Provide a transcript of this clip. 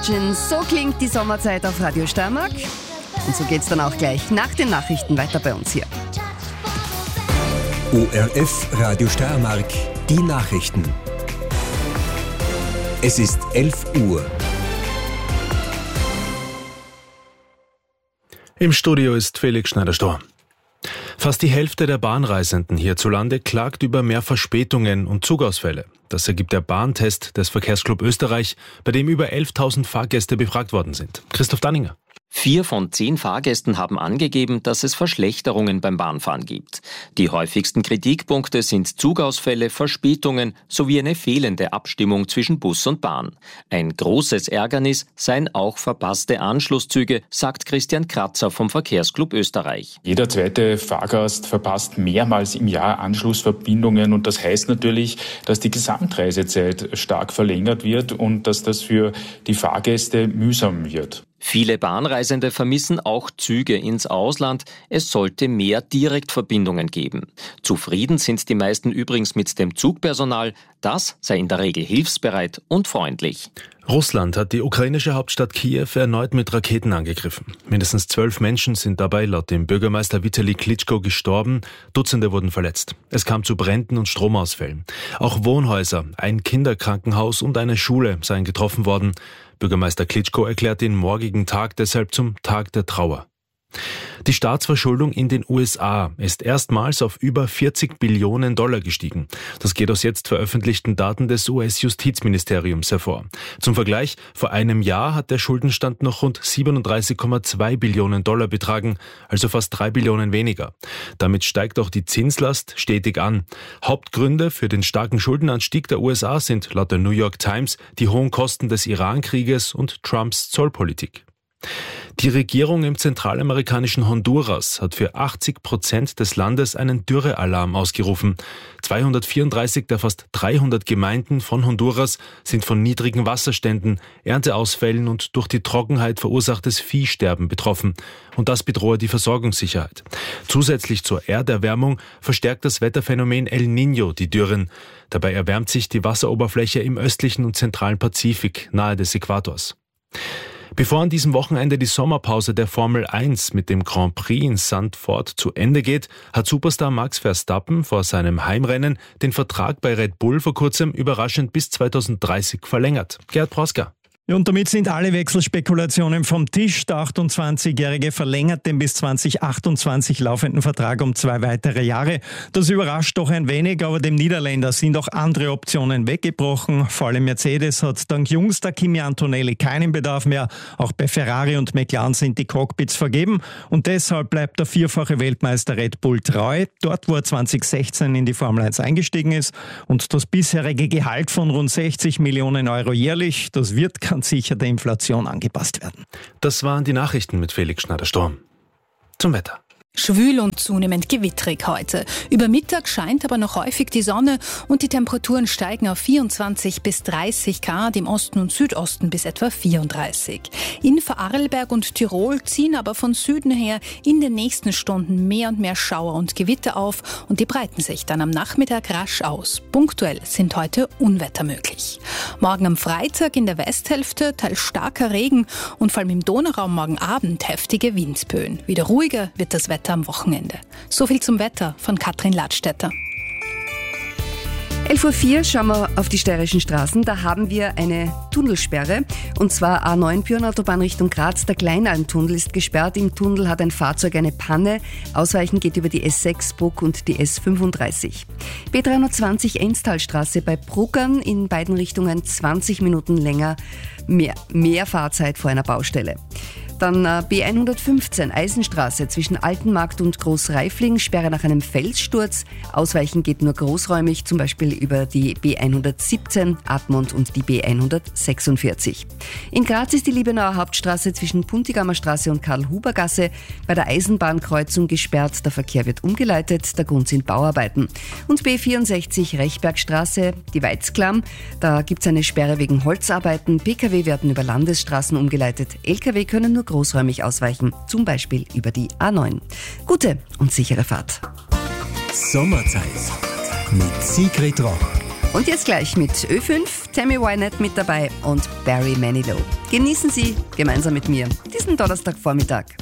So klingt die Sommerzeit auf Radio Steiermark. Und so geht's dann auch gleich nach den Nachrichten weiter bei uns hier. ORF Radio Steiermark, die Nachrichten. Es ist 11 Uhr. Im Studio ist Felix Schneider-Stor. Fast die Hälfte der Bahnreisenden hierzulande klagt über mehr Verspätungen und Zugausfälle. Das ergibt der Bahntest des Verkehrsclub Österreich, bei dem über 11.000 Fahrgäste befragt worden sind. Christoph Danninger. 4 von 10 Fahrgästen haben angegeben, dass es Verschlechterungen beim Bahnfahren gibt. Die häufigsten Kritikpunkte sind Zugausfälle, Verspätungen sowie eine fehlende Abstimmung zwischen Bus und Bahn. Ein großes Ärgernis seien auch verpasste Anschlusszüge, sagt Christian Kratzer vom Verkehrsclub Österreich. Jeder zweite Fahrgast verpasst mehrmals im Jahr Anschlussverbindungen und das heißt natürlich, dass die Gesamtreisezeit stark verlängert wird und dass das für die Fahrgäste mühsam wird. Viele Bahnreisende vermissen auch Züge ins Ausland. Es sollte mehr Direktverbindungen geben. Zufrieden sind die meisten übrigens mit dem Zugpersonal. Das sei in der Regel hilfsbereit und freundlich. Russland hat die ukrainische Hauptstadt Kiew erneut mit Raketen angegriffen. Mindestens 12 Menschen sind dabei laut dem Bürgermeister Vitali Klitschko gestorben. Dutzende wurden verletzt. Es kam zu Bränden und Stromausfällen. Auch Wohnhäuser, ein Kinderkrankenhaus und eine Schule seien getroffen worden. Bürgermeister Klitschko erklärt den morgigen Tag deshalb zum Tag der Trauer. Die Staatsverschuldung in den USA ist erstmals auf über 40 Billionen Dollar gestiegen. Das geht aus jetzt veröffentlichten Daten des US-Justizministeriums hervor. Zum Vergleich, vor einem Jahr hat der Schuldenstand noch rund 37,2 Billionen Dollar betragen, also fast 3 Billionen weniger. Damit steigt auch die Zinslast stetig an. Hauptgründe für den starken Schuldenanstieg der USA sind laut der New York Times die hohen Kosten des Iran-Krieges und Trumps Zollpolitik. Die Regierung im zentralamerikanischen Honduras hat für 80% des Landes einen Dürrealarm ausgerufen. 234 der fast 300 Gemeinden von Honduras sind von niedrigen Wasserständen, Ernteausfällen und durch die Trockenheit verursachtes Viehsterben betroffen. Und das bedrohe die Versorgungssicherheit. Zusätzlich zur Erderwärmung verstärkt das Wetterphänomen El Niño die Dürren. Dabei erwärmt sich die Wasseroberfläche im östlichen und zentralen Pazifik nahe des Äquators. Bevor an diesem Wochenende die Sommerpause der Formel 1 mit dem Grand Prix in Zandvoort zu Ende geht, hat Superstar Max Verstappen vor seinem Heimrennen den Vertrag bei Red Bull vor kurzem überraschend bis 2030 verlängert. Gerhard Proska. Und damit sind alle Wechselspekulationen vom Tisch. Der 28-Jährige verlängert den bis 2028 laufenden Vertrag um 2 weitere Jahre. Das überrascht doch ein wenig, aber dem Niederländer sind auch andere Optionen weggebrochen. Vor allem Mercedes hat dank jüngster Kimi Antonelli keinen Bedarf mehr. Auch bei Ferrari und McLaren sind die Cockpits vergeben. Und deshalb bleibt der vierfache Weltmeister Red Bull treu. Dort, wo er 2016 in die Formel 1 eingestiegen ist. Und das bisherige Gehalt von rund 60 Millionen Euro jährlich, das wird ganz sicher der Inflation angepasst werden. Das waren die Nachrichten mit Felix Schneider-Stor. Zum Wetter. Schwül und zunehmend gewitterig heute. Über Mittag scheint aber noch häufig die Sonne und die Temperaturen steigen auf 24 bis 30 Grad, im Osten und Südosten bis etwa 34. In Vorarlberg und Tirol ziehen aber von Süden her in den nächsten Stunden mehr und mehr Schauer und Gewitter auf und die breiten sich dann am Nachmittag rasch aus. Punktuell sind heute Unwetter möglich. Morgen am Freitag in der Westhälfte teils starker Regen und vor allem im Donauraum morgen Abend heftige Windböen. Wieder ruhiger wird das Wetter am Wochenende. So viel zum Wetter von Katrin Ladstätter. 11.04 Uhr schauen wir auf die steirischen Straßen. Da haben wir eine Tunnelsperre und zwar A9 Bürenautobahn Richtung Graz. Der Kleinalmtunnel ist gesperrt. Im Tunnel hat ein Fahrzeug eine Panne. Ausweichen geht über die S6 Bruck und die S35. B320 Enstalstraße bei Bruckern in beiden Richtungen 20 Minuten länger. Mehr Fahrzeit vor einer Baustelle. Dann B115 Eisenstraße zwischen Altenmarkt und Großreifling, Sperre nach einem Felssturz. Ausweichen geht nur großräumig, zum Beispiel über die B117 Admont und die B146. In Graz ist die Liebenauer Hauptstraße zwischen Puntigamer Straße und Karl-Huber-Gasse bei der Eisenbahnkreuzung gesperrt. Der Verkehr wird umgeleitet, der Grund sind Bauarbeiten. Und B64 Rechbergstraße, die Weizklamm, da gibt es eine Sperre wegen Holzarbeiten. Pkw werden über Landesstraßen umgeleitet, Lkw können nur großräumig ausweichen, zum Beispiel über die A9. Gute und sichere Fahrt. Sommerzeit mit Sigrid Roch. Und jetzt gleich mit Ö5. Tammy Wynette mit dabei und Barry Manilow. Genießen Sie gemeinsam mit mir diesen Donnerstagvormittag.